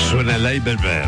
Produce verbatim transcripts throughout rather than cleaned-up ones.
Suena Leiberberg.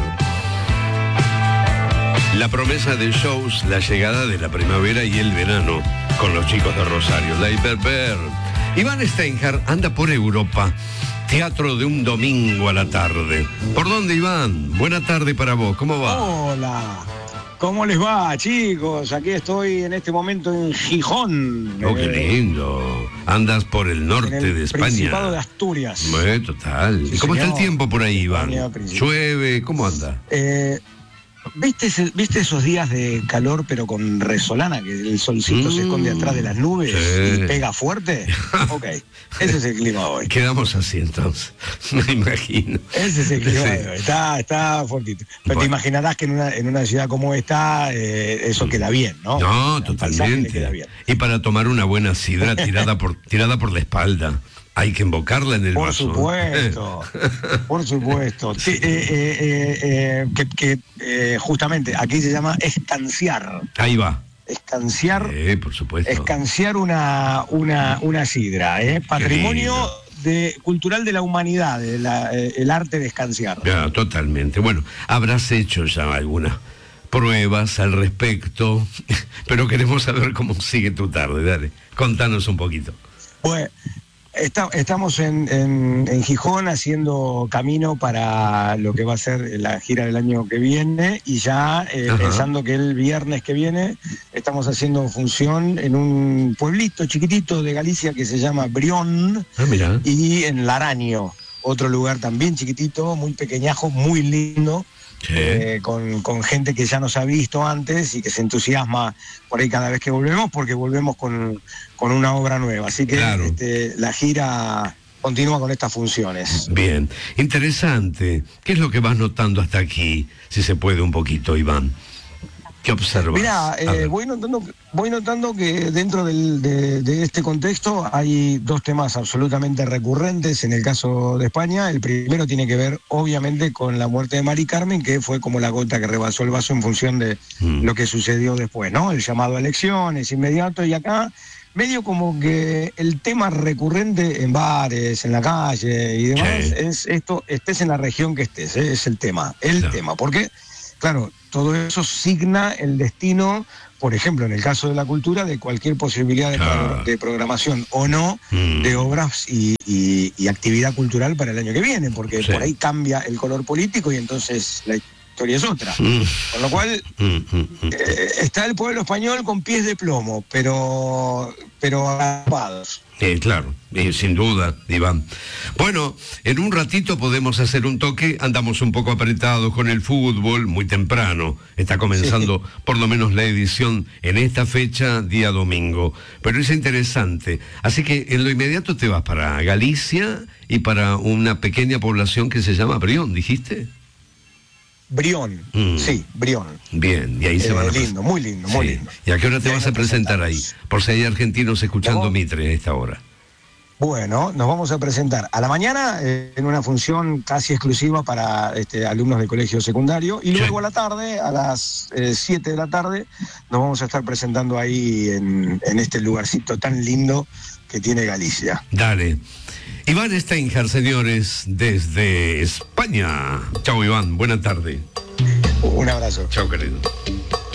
La promesa de shows, la llegada de la primavera y el verano con los chicos de Rosario. Leiberberg. Iván Steinhardt anda por Europa. Teatro de un domingo a la tarde. ¿Por dónde, Iván? Buena tarde para vos. ¿Cómo va? Hola. ¿Cómo les va, chicos? Aquí estoy en este momento en Gijón. Oh, qué lindo. Andas por el norte en el de España. Principado de Asturias. Bueno, total. Sí, ¿Y cómo señor. está el tiempo por ahí, Iván? España, ¿Llueve? ¿Cómo anda? Eh, ¿viste, ese- ¿Viste esos días de calor pero con resolana? Que el solcito Mm, se esconde atrás de las nubes sí. y pega fuerte. Ok, ese es el clima hoy. Quedamos así entonces. Me imagino. Ese es el clima Sí. de hoy. Está, está fuertito. Pero Bueno. te imaginarás que en una, en una ciudad como esta eh, eso queda bien, ¿no? No, El paisaje le queda totalmente. bien. Y para tomar una buena sidra tirada por, tirada por la espalda. Hay que invocarla en el Por vaso. supuesto, por supuesto. Sí, eh, eh, eh, eh, que que, eh, justamente aquí se llama escanciar. Ahí va. Escanciar, Sí, por supuesto. escanciar una, una, una sidra, ¿eh? Patrimonio de, cultural de la humanidad, de la, eh, el arte de escanciar. Ya, totalmente. Bueno, habrás hecho ya algunas pruebas al respecto, pero queremos saber cómo sigue tu tarde. Dale, contanos un poquito. Pues está- estamos en, en, en Gijón haciendo camino para lo que va a ser la gira del año que viene y ya eh, Ajá. pensando que el viernes que viene estamos haciendo función en un pueblito chiquitito de Galicia que se llama Brión Ah, mira. y en Laraño, otro lugar también chiquitito, muy pequeñajo, muy lindo. Sí. Eh, con, con gente que ya nos ha visto antes y que se entusiasma por ahí cada vez que volvemos, porque volvemos con, con una obra nueva. Así que Claro. este, la gira continúa con estas funciones. Bien, interesante. ¿Qué es lo que vas notando hasta aquí? Si se puede un poquito, Iván. ¿Qué observas? Mira, A eh, ver. voy, notando, voy notando que dentro del- de, de este contexto hay dos temas absolutamente recurrentes en el caso de España. El primero tiene que ver, obviamente, con la muerte de Mari Carmen, que fue como la gota que rebasó el vaso en función de Mm. lo que sucedió después, ¿no? El llamado a elecciones inmediato, y acá medio como que el tema recurrente en bares, en la calle y demás, Sí. es esto, estés en la región que estés, ¿eh? Es el tema, el Claro. tema. Porque, claro, todo eso signa el destino, por ejemplo, en el caso de la cultura, de cualquier posibilidad de, Claro. pro- de programación o no Mm. de obras y, y- y actividad cultural para el año que viene, porque Sí. por ahí cambia el color político y entonces la historia es otra. Mm, Con lo cual, mm, mm, mm. eh, está el pueblo español con pies de plomo, pero, pero agazapados. Eh, claro, eh, sin duda, Iván. Bueno, en un ratito podemos hacer un toque, andamos un poco apretados con el fútbol, muy temprano, está comenzando por lo menos la edición en esta fecha, día domingo, pero es interesante. Así que en lo inmediato te vas para Galicia y para una pequeña población que se llama Brión, ¿dijiste? Brión, Mm. sí, Brión. Bien, y ahí se Eh, van a pres- lindo, muy lindo, muy Sí. lindo. ¿Y a qué hora te Y ahí vas a nos presentar ahí? presentamos. Por si hay argentinos escuchando No. Mitre a esta hora. Bueno, nos vamos a presentar a la mañana eh, en una función casi exclusiva para este, alumnos de colegio secundario y luego Sí. a la tarde, a las siete de la tarde, nos vamos a estar presentando ahí en, en este lugarcito tan lindo que tiene Galicia. Dale. Iván Steinhardt, señores, desde España. Chao, Iván. Buena tarde. Un abrazo. Chao, querido.